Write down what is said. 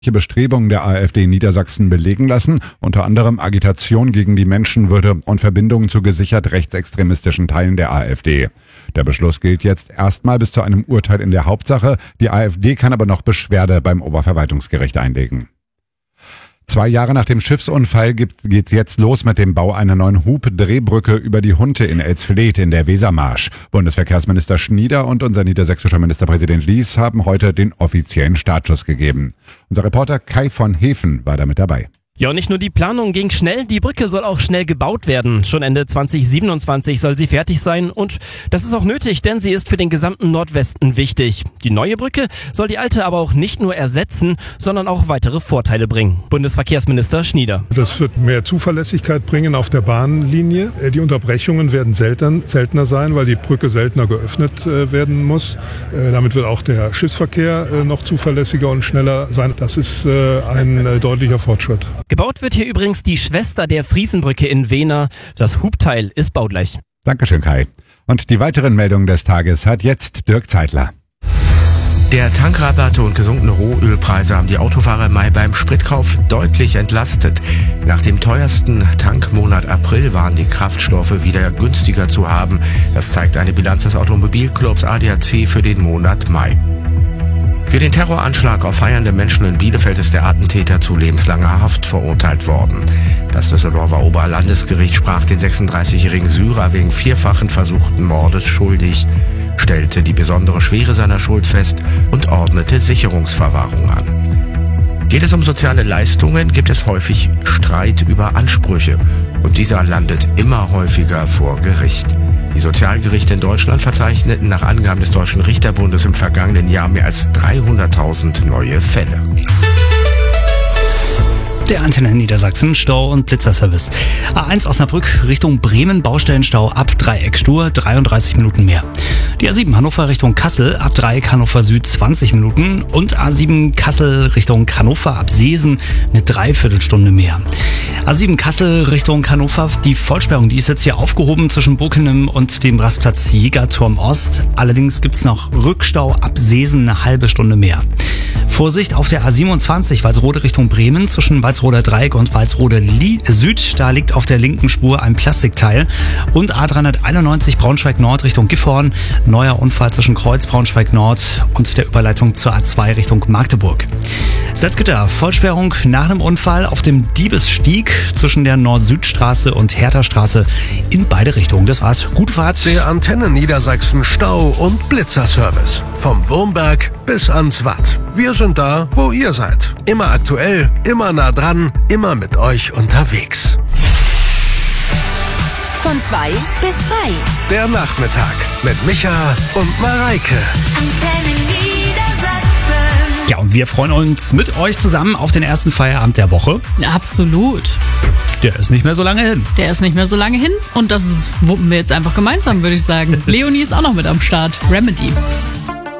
Bestrebungen der AfD in Niedersachsen belegen lassen, unter anderem Agitation gegen die Menschenwürde und Verbindungen zu gesichert rechtsextremistischen Teilen der AfD. Der Beschluss gilt jetzt erstmal bis zu einem Urteil in der Hauptsache. Die AfD kann aber noch Beschwerde beim Oberverwaltungsgericht einlegen. 2 Jahre nach dem Schiffsunfall geht's jetzt los mit dem Bau einer neuen Hub-Drehbrücke über die Hunte in Elsfleth in der Wesermarsch. Bundesverkehrsminister Schnieder und unser niedersächsischer Ministerpräsident Lies haben heute den offiziellen Startschuss gegeben. Unser Reporter Kai von Hefen war damit dabei. Ja, nicht nur die Planung ging schnell, die Brücke soll auch schnell gebaut werden. Schon Ende 2027 soll sie fertig sein und das ist auch nötig, denn sie ist für den gesamten Nordwesten wichtig. Die neue Brücke soll die alte aber auch nicht nur ersetzen, sondern auch weitere Vorteile bringen. Bundesverkehrsminister Schnieder. Das wird mehr Zuverlässigkeit bringen auf der Bahnlinie. Die Unterbrechungen werden seltener sein, weil die Brücke seltener geöffnet werden muss. Damit wird auch der Schiffsverkehr noch zuverlässiger und schneller sein. Das ist ein deutlicher Fortschritt. Gebaut wird hier übrigens die Schwester der Friesenbrücke in Wehner. Das Hubteil ist baugleich. Dankeschön, Kai. Und die weiteren Meldungen des Tages hat jetzt Dirk Zeitler. Der Tankrabatte und gesunkene Rohölpreise haben die Autofahrer im Mai beim Spritkauf deutlich entlastet. Nach dem teuersten Tankmonat April waren die Kraftstoffe wieder günstiger zu haben. Das zeigt eine Bilanz des Automobilclubs ADAC für den Monat Mai. Für den Terroranschlag auf feiernde Menschen in Bielefeld ist der Attentäter zu lebenslanger Haft verurteilt worden. Das Düsseldorfer Oberlandesgericht sprach den 36-jährigen Syrer wegen 4-fachen versuchten Mordes schuldig, stellte die besondere Schwere seiner Schuld fest und ordnete Sicherungsverwahrung an. Geht es um soziale Leistungen, gibt es häufig Streit über Ansprüche und dieser landet immer häufiger vor Gericht. Die Sozialgerichte in Deutschland verzeichneten nach Angaben des Deutschen Richterbundes im vergangenen Jahr mehr als 300.000 neue Fälle. Der Antenne Niedersachsen, Stau- und Blitzerservice. A1 Osnabrück Richtung Bremen, Baustellenstau ab Dreieck Stur, 33 Minuten mehr. Die A7 Hannover Richtung Kassel, ab Dreieck Hannover Süd 20 Minuten und A7 Kassel Richtung Hannover ab Seesen eine Dreiviertelstunde mehr. A7 Kassel Richtung Hannover, die Vollsperrung, die ist jetzt hier aufgehoben zwischen Buckenem und dem Rastplatz Jägerturm Ost. Allerdings gibt's noch Rückstau ab Seesen eine halbe Stunde mehr. Vorsicht auf der A27 Walsrode Richtung Bremen zwischen Walsroder Dreieck und Walsrode Süd. Da liegt auf der linken Spur ein Plastikteil. Und A391 Braunschweig Nord Richtung Gifhorn. Neuer Unfall zwischen Kreuz Braunschweig Nord und der Überleitung zur A2 Richtung Magdeburg. Salzgitter, Vollsperrung nach einem Unfall auf dem Diebesstieg zwischen der Nord-Süd-Straße und Hertha-Straße in beide Richtungen. Das war's. Gute Fahrt. Der Antenne Niedersachsen Stau- und Blitzerservice. Vom Wurmberg bis ans Watt. Wir sind da, wo ihr seid. Immer aktuell, immer nah dran, immer mit euch unterwegs. Von 2 bis 3. Der Nachmittag mit Micha und Mareike. Antenne Niedersachsen. Ja, und wir freuen uns mit euch zusammen auf den ersten Feierabend der Woche. Absolut. Der ist nicht mehr so lange hin. Der ist nicht mehr so lange hin und das wuppen wir jetzt einfach gemeinsam, würde ich sagen. Leonie ist auch noch mit am Start. Remedy.